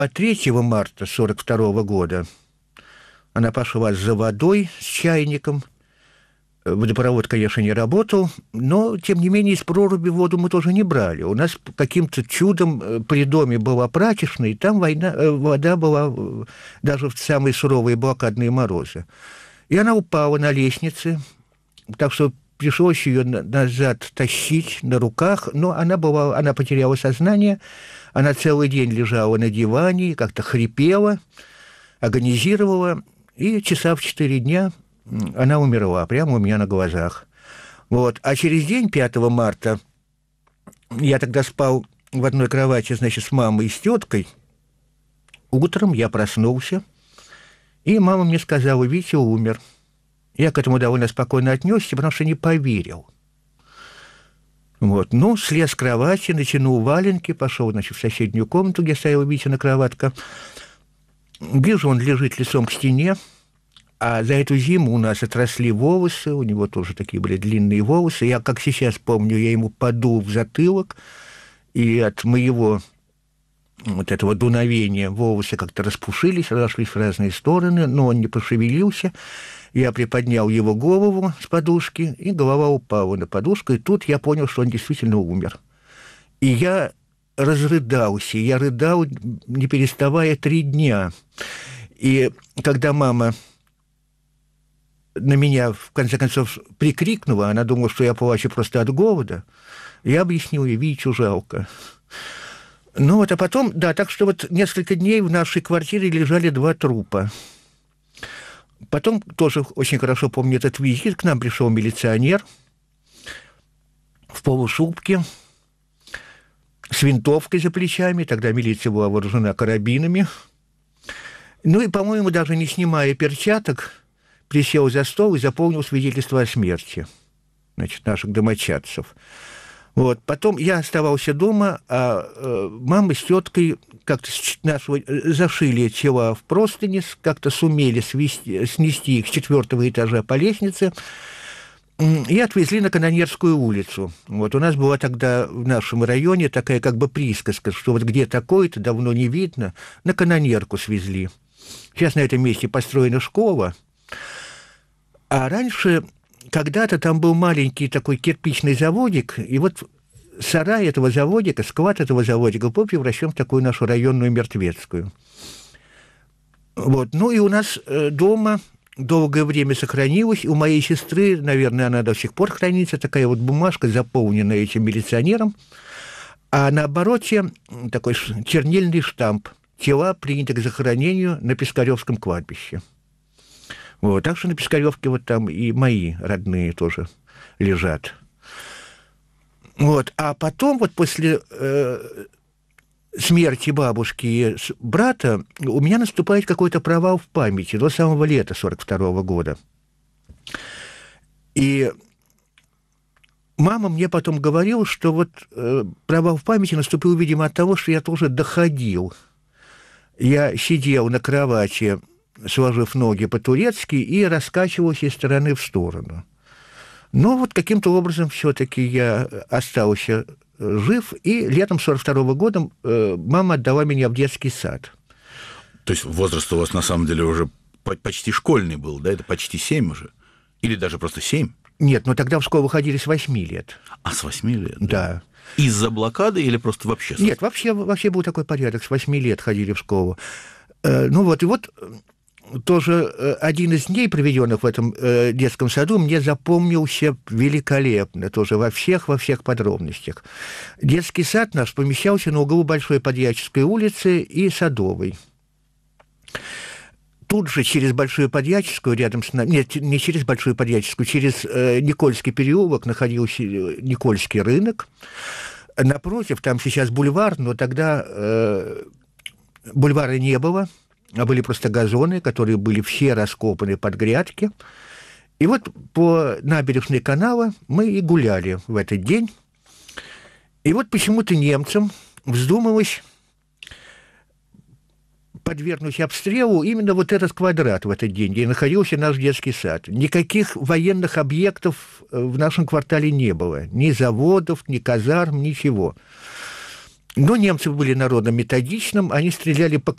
А 3 марта 1942 года она пошла за водой с чайником. Водопровод, конечно, не работал, но, тем не менее, из проруби воду мы тоже не брали. У нас каким-то чудом при доме была прачечная, и там вода была даже в самые суровые блокадные морозы. И она упала на лестнице, так что пришлось ее назад тащить на руках, но она потеряла сознание, она целый день лежала на диване, как-то хрипела, агонизировала, и часа в 4 дня она умерла прямо у меня на глазах. Вот. А через день, 5 марта, я тогда спал в одной кровати, значит, с мамой и с теткой. Утром я проснулся, и мама мне сказала: Витя умер. Я к этому довольно спокойно отнесся, потому что не поверил. Вот. Ну, слез с кровати, натянул валенки, пошел, значит, в соседнюю комнату, где стояла Витина кроватка. Вижу, он лежит лицом к стене, а за эту зиму у нас отросли волосы, у него тоже такие были длинные волосы. Я, как сейчас помню, я ему подул в затылок, и от моего вот этого дуновения волосы как-то распушились, разошлись в разные стороны, но он не пошевелился. Я приподнял его голову с подушки, и голова упала на подушку, и тут я понял, что он действительно умер. И я разрыдался, я рыдал, не переставая, 3 дня. И когда мама на меня, в конце концов, прикрикнула, она думала, что я плачу просто от голода, я объяснил ей: Витю жалко. Ну вот, а потом, да, так что вот несколько дней в нашей квартире лежали 2 трупа. Потом тоже очень хорошо помню этот визит, к нам пришел милиционер в полушубке, с винтовкой за плечами, тогда милиция была вооружена карабинами. Ну и, по-моему, даже не снимая перчаток, присел за стол и заполнил свидетельство о смерти, значит, наших домочадцев. Вот. Потом я оставался дома, а мама с теткой как-то зашили тела в простыни, как-то сумели снести их с 4-го этажа по лестнице и отвезли на Канонерскую улицу. Вот. У нас была тогда в нашем районе такая как бы присказка, что вот где такое-то давно не видно, на Канонерку свезли. Сейчас на этом месте построена школа. А раньше, когда-то там был маленький такой кирпичный заводик, и вот сарай этого заводика, склад этого заводика был превращен в такую нашу районную мертвецкую. Вот. Ну и у нас дома долгое время сохранилась, у моей сестры, наверное, она до сих пор хранится, такая вот бумажка, заполненная этим милиционером, а на обороте такой чернильный штамп: тела приняты к захоронению на Пискаревском кладбище. Вот, так что на Пискаревке вот там и мои родные тоже лежат. Вот, а потом вот после смерти бабушки и брата у меня наступает какой-то провал в памяти до самого лета 1942 года. И мама мне потом говорила, что вот провал в памяти наступил, видимо, от того, что я тоже доходил. Я сидел на кровати, сложив ноги по-турецки, и раскачивался из стороны в сторону. Но вот каким-то образом все-таки я остался жив, и летом 1942 года мама отдала меня в детский сад. То есть возраст у вас на самом деле уже почти школьный был, да? Это почти 7 уже? Или даже просто 7? Нет, но тогда в школу ходили с 8 лет. А с 8 лет? Да. Из-за блокады или просто вообще? Нет, вообще был такой порядок, с 8 лет ходили в школу. Ну вот, и вот тоже один из дней, проведенных в этом детском саду, мне запомнился великолепно, тоже во всех подробностях. Детский сад наш помещался на углу Большой Подьяческой улицы и Садовой. Тут же через Большую Подьяческую, рядом с нами, нет, не через Большую Подьяческую, через Никольский переулок находился Никольский рынок. Напротив, там сейчас бульвар, но тогда бульвара не было, а были просто газоны, которые были все раскопаны под грядки. И вот по набережной канала мы и гуляли в этот день. И вот почему-то немцам вздумалось подвергнуть обстрелу именно вот этот квадрат в этот день, где находился наш детский сад. Никаких военных объектов в нашем квартале не было. Ни заводов, ни казарм, ничего. Но немцы были народом методичным, они стреляли по